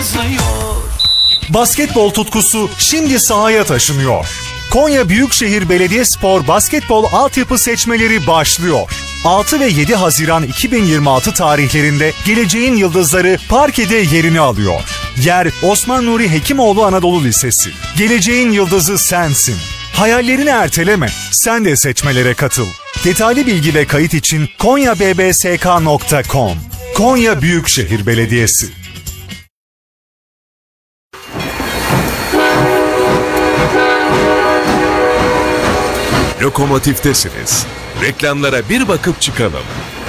yazıyor. Basketbol tutkusu şimdi sahaya taşınıyor. Konya Büyükşehir Belediyespor Basketbol Altyapı seçmeleri başlıyor. 6 ve 7 Haziran 2026 tarihlerinde geleceğin yıldızları parkede yerini alıyor. Yer Osman Nuri Hekimoğlu Anadolu Lisesi. Geleceğin yıldızı sensin. Hayallerini erteleme, sen de seçmelere katıl. Detaylı bilgi ve kayıt için konyabbsk.com. Konya Büyükşehir Belediyesi. Lokomotiftesiniz. Reklamlara bir bakıp çıkalım.